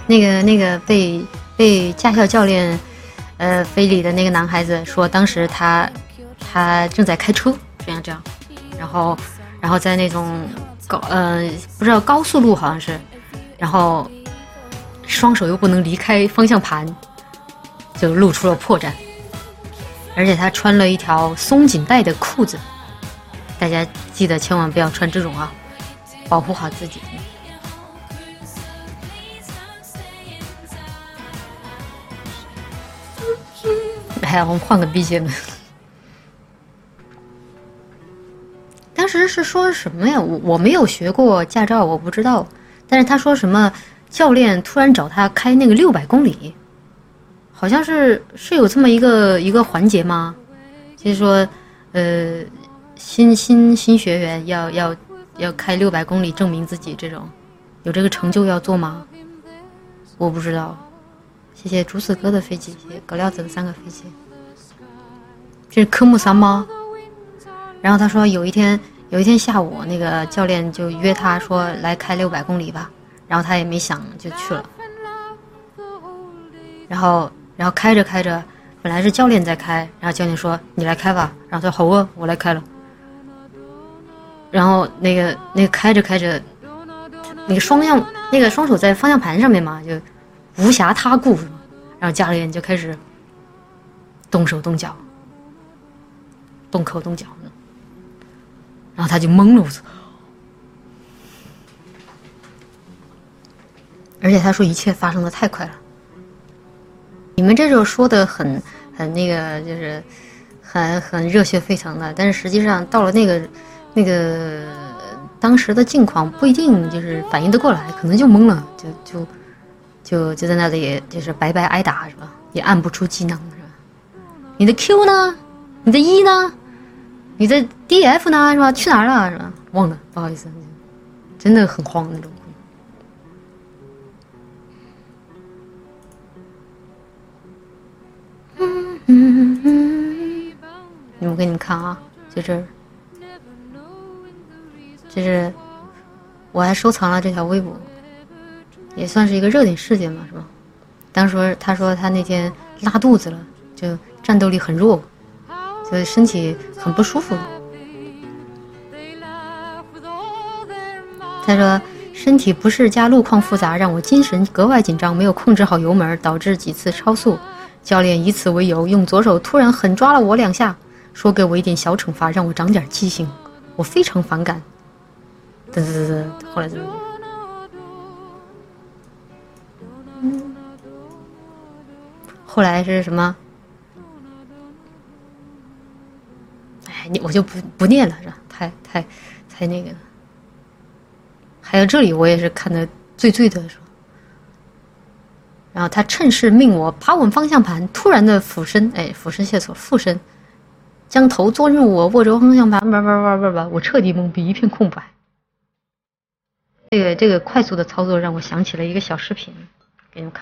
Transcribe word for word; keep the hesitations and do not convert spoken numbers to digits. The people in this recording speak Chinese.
那个那个被被驾校教练呃非礼的那个男孩子说，当时他他正在开车，这样这样，然后然后在那种高呃不知道高速路好像是，然后双手又不能离开方向盘，就露出了破绽。而且他穿了一条松紧带的裤子，大家记得千万不要穿这种啊，保护好自己。哎呀，我们换个 B G M。当时是说什么呀？我我没有学过驾照，我不知道。但是他说什么教练突然找他开那个六百公里。好像是是有这么一个一个环节吗？就是说，呃，新新新学员要要要开六百公里证明自己，这种有这个成就要做吗？我不知道。谢谢竹子哥的飞机，谢谢葛料子的三个飞机。这是科目三吗？然后他说有一天有一天下午，那个教练就约他说来开六百公里吧，然后他也没想就去了，然后。然后开着开着，本来是教练在开，然后教练说你来开吧，然后他说好啊，我来开了。然后那个那个开着开着，那个双向那个双手在方向盘上面嘛，就无暇他顾，然后教练就开始动手动脚，动口动脚，然后他就懵了，我操！而且他说一切发生的太快了。你们这种说的很很那个，就是很很热血沸腾的，但是实际上到了那个那个当时的境况，不一定就是反应得过来，可能就懵了，就就就就在那里就是白白挨打是吧？也按不出技能是吧？你的 Q 呢？你的 E 呢？你的 D F 呢？是吧？去哪儿了是吧？忘了，不好意思，真的很慌那种。嗯嗯，你们给你们看啊，就这儿，这是我还收藏了这条微博，也算是一个热点事件嘛，是吧？当时他说他那天拉肚子了，就战斗力很弱，就身体很不舒服。他说身体不适加路况复杂，让我精神格外紧张，没有控制好油门，导致几次超速。教练以此为由，用左手突然狠抓了我两下，说给我一点小惩罚，让我长点记性。我非常反感。噔噔噔噔，后来怎么？嗯，后来是什么？哎，你我就不不念了，是吧？太太太那个。还有这里我也是看的醉醉的，是吧？然后他趁势命我爬稳方向盘，突然的俯身，哎，俯身谢错，附身，将头钻入我握着方向盘，叭叭叭叭叭，我彻底懵逼，一片空白。这个这个快速的操作让我想起了一个小视频，给你们看。